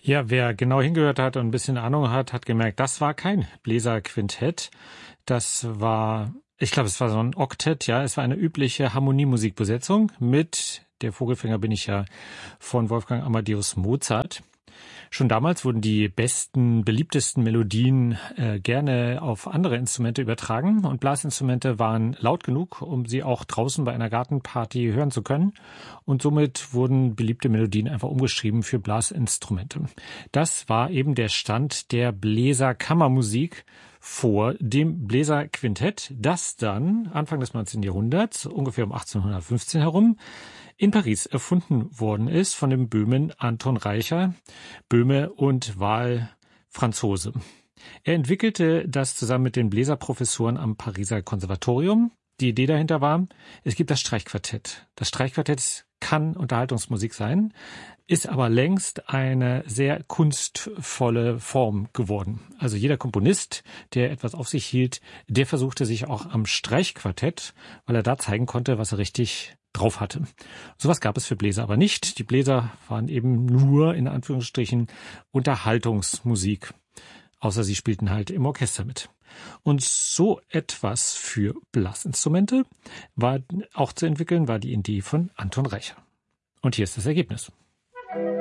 Ja, wer genau hingehört hat und ein bisschen Ahnung hat, hat gemerkt, das war kein Bläserquintett. Das war, ich glaube, es war so ein Oktett, ja. Es war eine übliche Harmoniemusikbesetzung mit Der Vogelfänger bin ich ja von Wolfgang Amadeus Mozart. Schon damals wurden die besten, beliebtesten Melodien gerne auf andere Instrumente übertragen und Blasinstrumente waren laut genug, um sie auch draußen bei einer Gartenparty hören zu können. Und somit wurden beliebte Melodien einfach umgeschrieben für Blasinstrumente. Das war eben der Stand der Bläserkammermusik vor dem Bläserquintett, das dann Anfang des 19. Jahrhunderts, ungefähr um 1815 herum, in Paris erfunden worden ist von dem Böhmen Anton Reicher, Böhme und Wahlfranzose. Er entwickelte das zusammen mit den Bläserprofessoren am Pariser Konservatorium. Die Idee dahinter war, es gibt das Streichquartett. Das Streichquartett kann Unterhaltungsmusik sein, ist aber längst eine sehr kunstvolle Form geworden. Also jeder Komponist, der etwas auf sich hielt, der versuchte sich auch am Streichquartett, weil er da zeigen konnte, was er richtig drauf hatte. Sowas gab es für Bläser aber nicht. Die Bläser waren eben nur, in Anführungsstrichen, Unterhaltungsmusik. Außer sie spielten halt im Orchester mit. Und so etwas für Blasinstrumente war auch zu entwickeln, war die Idee von Anton Reicher. Und hier ist das Ergebnis.